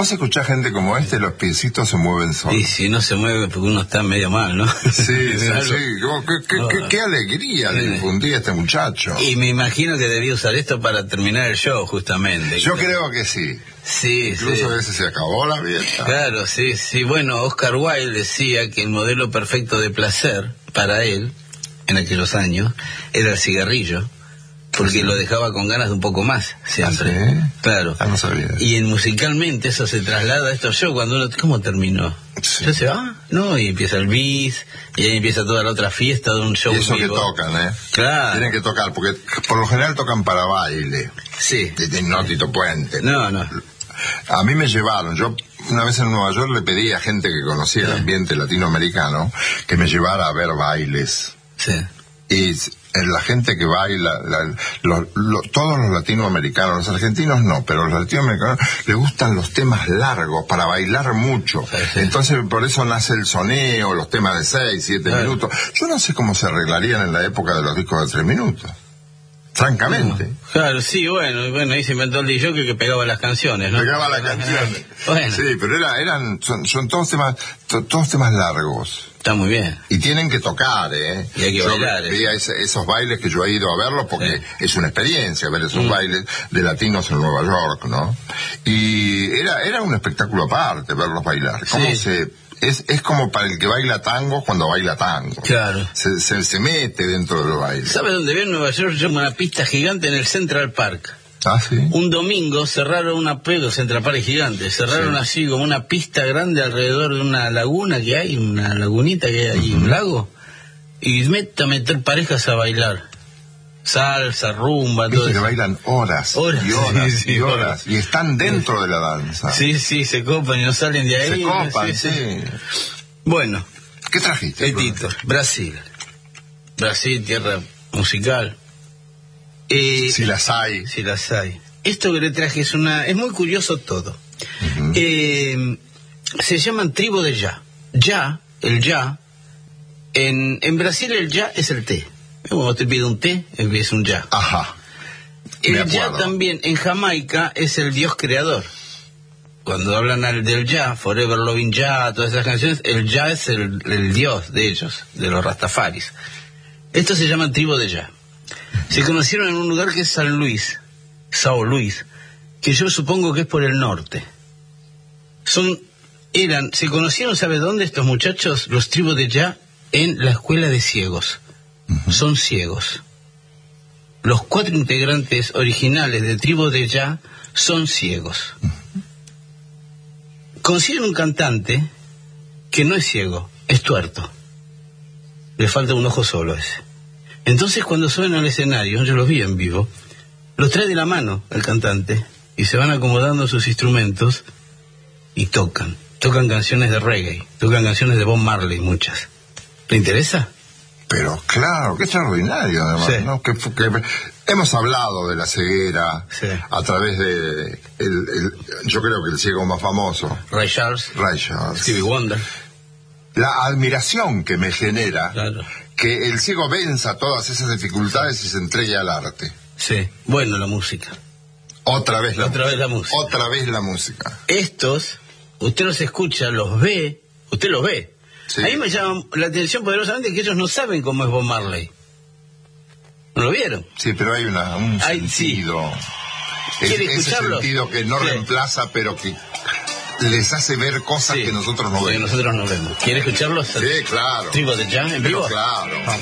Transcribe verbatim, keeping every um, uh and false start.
vos escuchás gente como este, los piecitos se mueven solos. Y si no se mueve porque uno está medio mal, ¿no? Sí, sí, sí. ¿Qué, qué, oh. qué, qué alegría le infundía a este muchacho. Y me imagino que debía usar esto para terminar el show, justamente. Yo creo que sí. Sí, Incluso sí. a veces se acabó la fiesta. Claro, sí, sí. Bueno, Oscar Wilde decía que el modelo perfecto de placer para él, en aquellos años, era el cigarrillo, porque sí. lo dejaba con ganas de un poco más, siempre. ¿Ah, sí? Claro. Ah, no sabía. Y en musicalmente eso se traslada a estos shows cuando uno... ¿Cómo terminó? Sí. Entonces, ah, no, y empieza el bis, y ahí empieza toda la otra fiesta de un show y eso vivo. que tocan, ¿eh? Claro. Tienen que tocar, porque por lo general tocan para baile. Sí. No Tito Puente. No, no. A mí me llevaron, yo una vez en Nueva York le pedí a gente que conocía el ambiente latinoamericano que me llevara a ver bailes. Sí. Y la gente que baila, la, lo, lo, todos los latinoamericanos, los argentinos no, pero los latinoamericanos les gustan los temas largos para bailar mucho. Sí, sí. Entonces por eso nace el soneo, los temas de seis, siete sí. minutos. Yo no sé cómo se arreglarían en la época de los discos de tres minutos. Francamente. No, claro, sí, bueno, bueno, ahí se inventó el D J que pegaba las canciones, ¿no? Pegaba las canciones. Bueno. Sí, pero era, eran, son, son todos temas, to, todos temas largos. Está muy bien. Y tienen que tocar, ¿eh? Y hay que yo bailar. veía ese, esos bailes que yo he ido a verlos porque sí. es una experiencia ver esos mm. bailes de latinos en Nueva York, ¿no? Y era, era un espectáculo aparte verlos bailar. ¿Cómo sí. se...? Es, es como para el que baila tango cuando baila tango. Claro. Se, se, se mete dentro del baile. ¿Sabe dónde vive en Nueva York? Se llama una pista gigante en el Central Park. Ah, sí. Un domingo cerraron una pedo, Central Park gigante. Cerraron sí. así como una pista grande alrededor de una laguna que hay, una lagunita que hay ahí, uh-huh. un lago. Y mete a meter parejas a bailar. Salsa, rumba, todo eso. Que eso. bailan horas, horas y horas sí, sí, y horas. horas. Y están dentro de la danza. Sí, sí, se copan y no salen de ahí. Se copan, sí. sí. Bueno. ¿Qué trajiste? Tito, Brasil. Brasil, tierra musical. Eh, si las hay. Si las hay. Esto que le traje es una... Es muy curioso todo. Uh-huh. eh, se llaman tribu de ya. Ya, el ya. En, en Brasil el ya es el té. Cuando te pide un té, es un ya. Ajá. El ya también en Jamaica es el dios creador. Cuando hablan al, del ya, Forever Loving Ya, todas esas canciones, el ya es el, el dios de ellos, de los rastafaris. Estos se llaman tribu de ya. Se conocieron en un lugar que es San Luis, Sao Luis, que yo supongo que es por el norte. Son, eran, se conocieron, ¿sabe dónde estos muchachos? Los tribus de ya, en la escuela de ciegos. Uh-huh. Son ciegos. Los cuatro integrantes originales de Tribu de Ya son ciegos. Uh-huh. Consiguen un cantante que no es ciego, es tuerto. Le falta un ojo solo ese. Entonces cuando suben al escenario, yo los vi en vivo, los trae de la mano el cantante y se van acomodando sus instrumentos y tocan. Tocan canciones de reggae, tocan canciones de Bob Marley, muchas. ¿Te interesa? Pero claro, qué extraordinario además, sí. ¿no? Que, que, hemos hablado de la ceguera sí. a través de, el, el, yo creo que el ciego más famoso. Ray Charles. Ray Charles. Stevie Wonder. La admiración que me genera claro. que el ciego venza todas esas dificultades y se entregue al arte. Sí, bueno, la música. Otra vez la, Otra música. Vez la música. Otra vez la música. Estos, usted los escucha, los ve, usted los ve. Sí. A mí me llama la atención poderosamente que ellos no saben cómo es Bob Marley. ¿No lo vieron? Sí, pero hay una, un hay, sentido. Sí. Es, ese sentido que no sí. reemplaza, pero que les hace ver cosas sí. que nosotros no vemos. Que nosotros no vemos. ¿Quiere escucharlos? Sí, claro. ¿Tribu de Ya en vivo? Pero claro.